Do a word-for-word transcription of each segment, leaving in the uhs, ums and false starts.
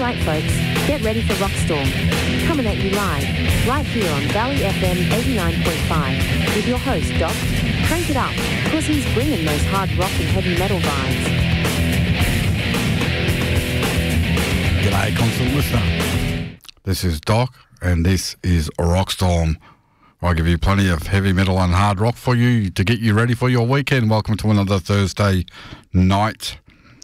Alright folks, get ready for Rockstorm. Coming at you live, right here on Valley F M eighty-nine point five, with your host, Doc. Crank it up, because he's bringing those hard rock and heavy metal vibes. G'day, constant listener. This is Doc, and this is Rockstorm. I give you plenty of heavy metal and hard rock for you to get you ready for your weekend. Welcome to another Thursday night.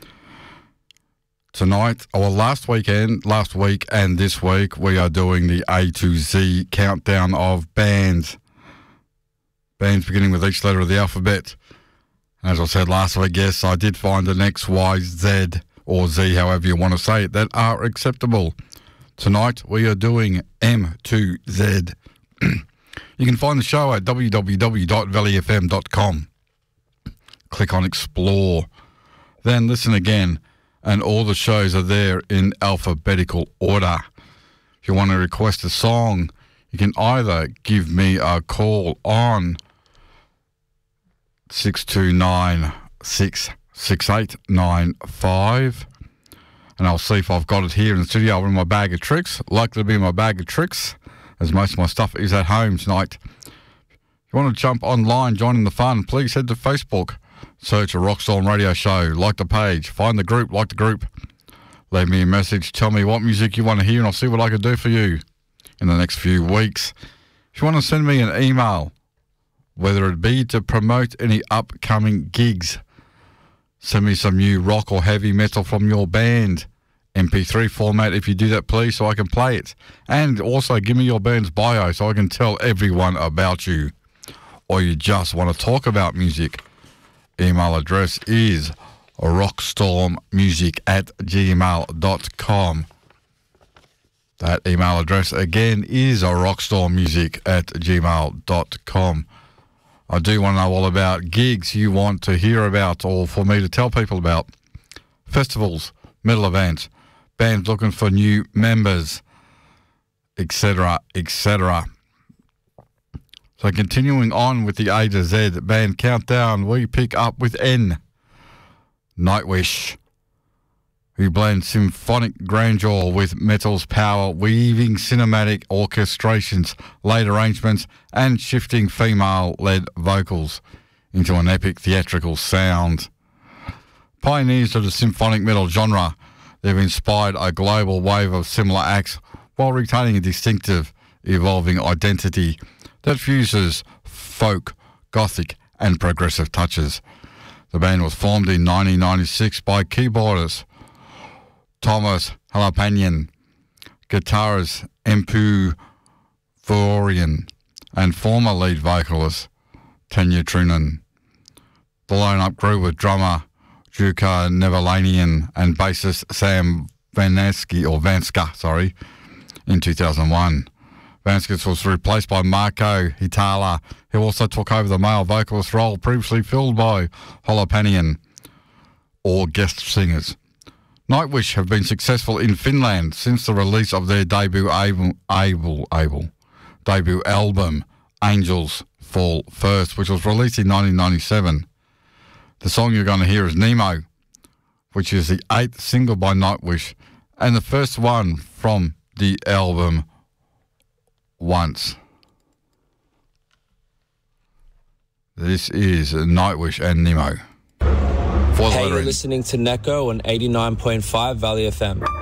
Tonight, or last weekend, last week and this week, we are doing the A to Z countdown of bands. Bands beginning with each letter of the alphabet. As I said last week, yes, I did find an X, Y, Z, or Z, however you want to say it, that are acceptable. Tonight, we are doing M to Z. You can find the show at w w w dot valley f m dot com. Click on Explore. Then listen again, and all the shows are there in alphabetical order. If you want to request a song, you can either give me a call on six two nine, six six eight nine five, and I'll see if I've got it here in the studio or in my bag of tricks. Likely to be in my bag of tricks, as most of my stuff is at home tonight. If you want to jump online, join in the fun, please head to Facebook. Search a Rockstorm Radio Show. Like the page. Find the group. Like the group. Leave me a message. Tell me what music you want to hear, and I'll see what I can do for you in the next few weeks. If you want to send me an email, whether it be to promote any upcoming gigs, send me some new rock or heavy metal from your band. M P three format, if you do that, please, so I can play it. And also give me your band's bio so I can tell everyone about you. Or you just want to talk about music. Email address is rockstormmusic at gmail dot com. That email address again is rockstormmusic at gmail dot com. I do want to know all about gigs you want to hear about or for me to tell people about. Festivals, metal events, bands looking for new members, et cetera, et cetera. So continuing on with the A to Z band countdown, we pick up with N. Nightwish, who blends symphonic grandeur with metal's power, weaving cinematic orchestrations, late arrangements, and shifting female-led vocals into an epic theatrical sound. Pioneers of the symphonic metal genre, they've inspired a global wave of similar acts while retaining a distinctive, evolving identity that fuses folk, gothic, and progressive touches. The band was formed in nineteen ninety-six by keyboardist Thomas Jalapanian, guitarist Empu Vorian, and former lead vocalist Tanya Trunan. The line-up grew with drummer Juka Nevalanian and bassist Sam Vansky, or Vanska, sorry, in two thousand one. Vanskis was replaced by Marco Hitala, who also took over the male vocalist role previously filled by Jalapanian, or guest singers. Nightwish have been successful in Finland since the release of their debut able, able, able, debut album, Angels Fall First, which was released in nineteen ninety-seven. The song you're going to hear is Nemo, which is the eighth single by Nightwish and the first one from the album Once. This is Nightwish and Nemo. For hey, you're listening to Neko on eighty-nine point five Valley F M.